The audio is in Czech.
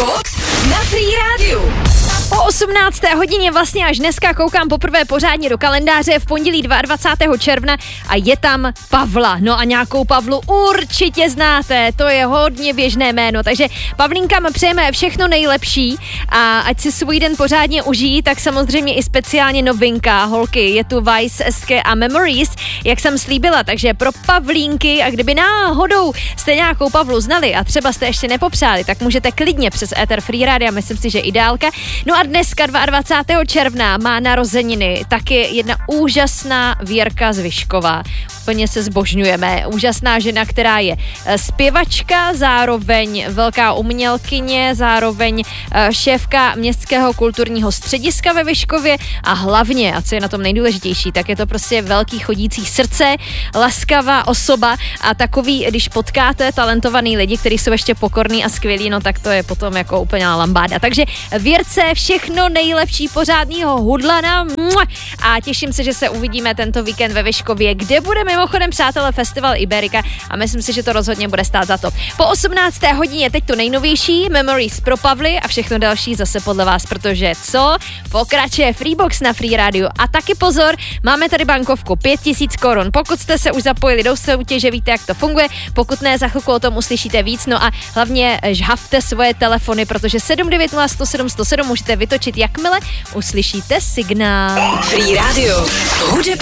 Freebox na Free Radio. O 18. hodině vlastně až dneska koukám poprvé pořádně do kalendáře v pondělí 22. června a je tam Pavla. No a nějakou Pavlu určitě znáte, to je hodně běžné jméno, takže Pavlínkám přejeme všechno nejlepší a ať si svůj den pořádně užijí, tak samozřejmě i speciálně novinka, holky, je tu Vice, SK a Memories, jak jsem slíbila, takže pro Pavlínky a kdyby náhodou jste nějakou Pavlu znali a třeba jste ještě nepopřáli, tak můžete klidně přes Ether Free Radio, myslím si, že ideálka. No a dneska 22. června má narozeniny taky jedna úžasná Věrka Zvyšková. Úplně se zbožňujeme. Úžasná žena, která je zpěvačka, zároveň velká umělkyně, zároveň šéfka městského kulturního střediska ve Vyškově a hlavně, a co je na tom nejdůležitější, tak je to prostě velký chodící srdce, laskavá osoba a takový, když potkáte talentovaný lidi, kteří jsou ještě pokorný a skvělí, no tak to je potom jako úplná lambáda. Takže Věrce všechno nejlepší, pořádnýho hudlana a těším se, že se uvidíme tento víkend ve Vyškově, kde bude mimochodem, přátelé, festival Iberika a myslím si, že to rozhodně bude stát za to. Po 18. hodině teď to nejnovější, Memories pro Pavly a všechno další zase podle vás, protože co? Pokračuje Freebox na Free Radio a taky pozor, máme tady bankovku 5000 korun. Pokud jste se už zapojili do soutěže, víte, jak to funguje, pokud ne, za chvilku o tom uslyšíte víc, no a hlavně žhavte svoje telefony, protože 790 107 107 můžete vytočit, jakmile uslyšíte signál. Free Radio. Hudební